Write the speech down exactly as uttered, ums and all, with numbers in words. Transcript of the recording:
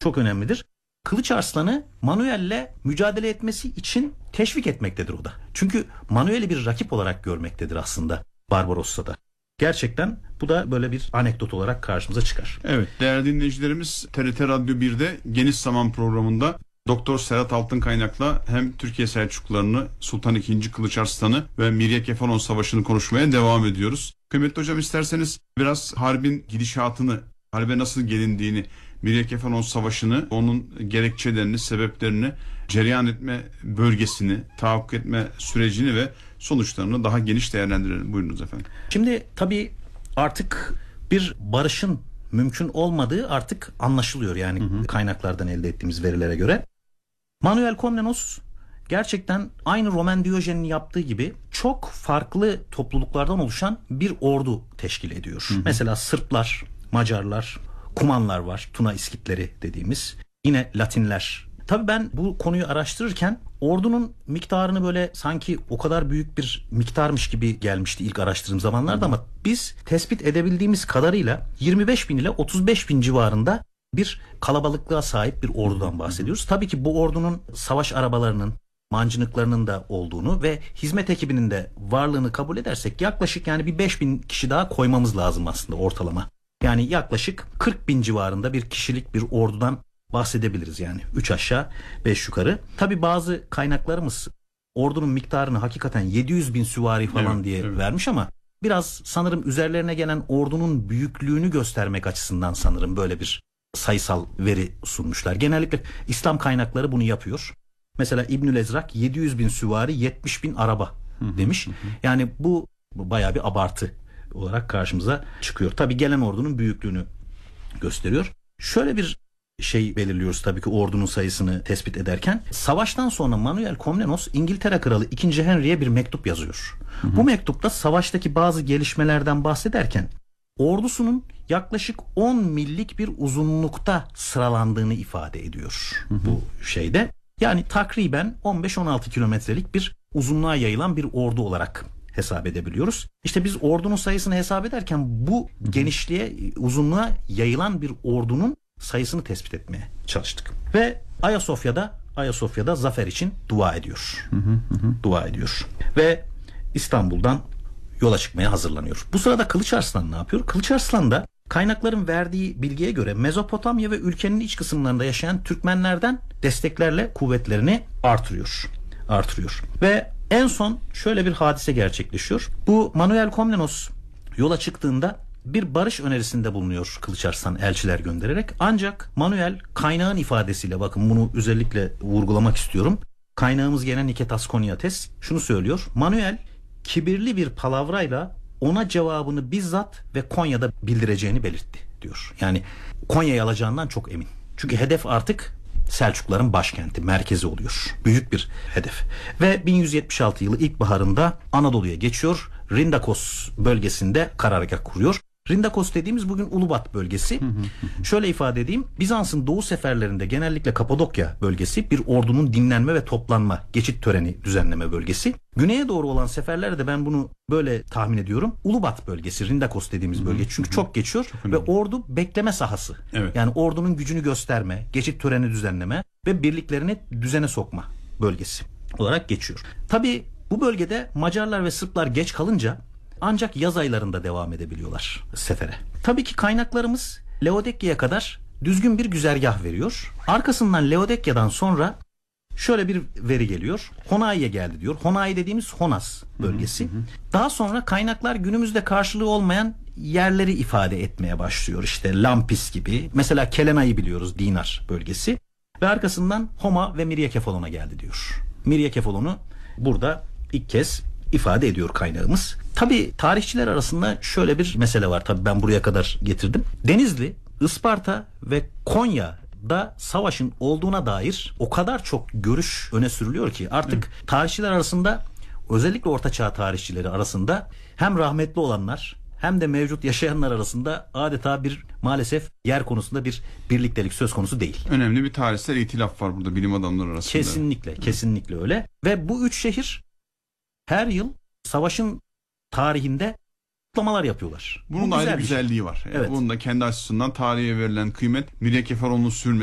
çok önemlidir. Kılıç Arslan'ı Manuel'le mücadele etmesi için teşvik etmektedir o da. Çünkü Manuel'i bir rakip olarak görmektedir aslında Barbarossa'da. Gerçekten bu da böyle bir anekdot olarak karşımıza çıkar. Evet, değerli dinleyicilerimiz, T R T Radyo bir'de Geniş Zaman programında Doktor Serhat Altınkaynak hem Türkiye Selçuklularını, Sultan ikinci. Kılıç Arslan'ı ve Mirya Kefalon Savaşı'nı konuşmaya devam ediyoruz. Kıymetli hocam, isterseniz biraz harbin gidişatını, harbe nasıl gelindiğini, Mirya Kefalon Savaşı'nı, onun gerekçelerini, sebeplerini, cereyan etme bölgesini, tahakkuk etme sürecini ve sonuçlarını daha geniş değerlendirelim. Buyurunuz efendim. Şimdi tabii artık bir barışın mümkün olmadığı artık anlaşılıyor yani hı hı. kaynaklardan elde ettiğimiz verilere göre. Manuel Komnenos gerçekten aynı Roman Diyojen'in yaptığı gibi çok farklı topluluklardan oluşan bir ordu teşkil ediyor. Hı hı. Mesela Sırplar, Macarlar, Kumanlar var, Tuna İskitleri dediğimiz, yine Latinler. Tabii ben bu konuyu araştırırken ordunun miktarını böyle sanki o kadar büyük bir miktarmış gibi gelmişti ilk araştırdığım zamanlarda, ama biz tespit edebildiğimiz kadarıyla yirmi beş bin ile otuz beş bin civarında bir kalabalıklığa sahip bir ordudan bahsediyoruz. Tabii ki bu ordunun savaş arabalarının, mancınıklarının da olduğunu ve hizmet ekibinin de varlığını kabul edersek yaklaşık yani bir beş bin kişi daha koymamız lazım aslında ortalama. Yani yaklaşık kırk bin civarında bir kişilik bir ordudan bahsedebiliriz yani. üç aşağı beş yukarı. Tabii bazı kaynaklarımız ordunun miktarını hakikaten yedi yüz bin süvari falan evet, diye evet. vermiş, ama biraz sanırım üzerlerine gelen ordunun büyüklüğünü göstermek açısından sanırım böyle bir sayısal veri sunmuşlar. Genellikle İslam kaynakları bunu yapıyor. Mesela İbnül Ezrak yedi yüz bin süvari, yetmiş bin araba demiş. Yani bu, bu bayağı bir abartı olarak karşımıza çıkıyor. Tabii gelen ordunun büyüklüğünü gösteriyor. Şöyle bir şey belirliyoruz tabii ki ordunun sayısını tespit ederken. Savaştan sonra Manuel Komnenos İngiltere Kralı ikinci. Henry'e bir mektup yazıyor. Hı hı. Bu mektupta savaştaki bazı gelişmelerden bahsederken ordusunun yaklaşık on millik bir uzunlukta sıralandığını ifade ediyor hı hı. bu şeyde. Yani takriben on beş on altı kilometrelik bir uzunluğa yayılan bir ordu olarak hesap edebiliyoruz. İşte biz ordunun sayısını hesap ederken bu hı hı. genişliğe, uzunluğa yayılan bir ordunun sayısını tespit etmeye çalıştık. Ve Ayasofya'da Ayasofya'da zafer için dua ediyor. Hı hı hı. Dua ediyor. Ve İstanbul'dan yola çıkmaya hazırlanıyor. Bu sırada Kılıç Arslan ne yapıyor? Kılıç Arslan da kaynakların verdiği bilgiye göre Mezopotamya ve ülkenin iç kısımlarında yaşayan Türkmenlerden desteklerle kuvvetlerini artırıyor. Artırıyor. Ve en son şöyle bir hadise gerçekleşiyor. Bu Manuel Komnenos yola çıktığında bir barış önerisinde bulunuyor Kılıç Arslan elçiler göndererek. Ancak Manuel kaynağın ifadesiyle, bakın bunu özellikle vurgulamak istiyorum. Kaynağımız gene Niketas Koniates şunu söylüyor. Manuel kibirli bir palavrayla ona cevabını bizzat ve Konya'da bildireceğini belirtti diyor. Yani Konya'yı alacağından çok emin. Çünkü hedef artık Selçukluların başkenti, merkezi oluyor. Büyük bir hedef. Ve bin yüz yetmiş altı yılı ilkbaharında Anadolu'ya geçiyor. Rindakos bölgesinde karargah kuruyor. Rindakos dediğimiz bugün Ulubat bölgesi. Hı hı hı. Şöyle ifade edeyim. Bizans'ın doğu seferlerinde genellikle Kapadokya bölgesi bir ordunun dinlenme ve toplanma, geçit töreni düzenleme bölgesi. Güneye doğru olan seferlerde ben bunu böyle tahmin ediyorum. Ulubat bölgesi, Rindakos dediğimiz bölge. Çünkü hı hı. çok geçiyor çok ve ordu bekleme sahası. Evet. Yani ordunun gücünü gösterme, geçit töreni düzenleme ve birliklerini düzene sokma bölgesi olarak geçiyor. Tabii bu bölgede Macarlar ve Sırplar geç kalınca ancak yaz aylarında devam edebiliyorlar sefere. Tabii ki kaynaklarımız Laodikya'ya kadar düzgün bir güzergah veriyor. Arkasından Laodikya'dan sonra şöyle bir veri geliyor. Honai'ye geldi diyor. Honai dediğimiz Honas bölgesi. Hı hı hı. Daha sonra kaynaklar günümüzde karşılığı olmayan yerleri ifade etmeye başlıyor. İşte Lampis gibi. Mesela Kelena'yı biliyoruz, Dinar bölgesi. Ve arkasından Homa ve Mirya Kefalon'a geldi diyor. Mirya Kefalon'u burada ilk kez ifade ediyor kaynağımız. Tabii tarihçiler arasında şöyle bir mesele var. Tabii ben buraya kadar getirdim. Denizli, Isparta ve Konya'da savaşın olduğuna dair o kadar çok görüş öne sürülüyor ki artık evet. tarihçiler arasında, özellikle Orta Çağ tarihçileri arasında hem rahmetli olanlar hem de mevcut yaşayanlar arasında adeta bir, maalesef yer konusunda bir birliktelik söz konusu değil. Önemli bir tarihsel itilaf var burada bilim adamları arasında. Kesinlikle, kesinlikle öyle. Ve bu üç şehir her yıl savaşın tarihinde kutlamalar yapıyorlar. Bunun Bu ayrı güzel güzelliği var. Evet. Bunun da kendi açısından tarihe verilen kıymet, Mirya Kefalon'un sürmesi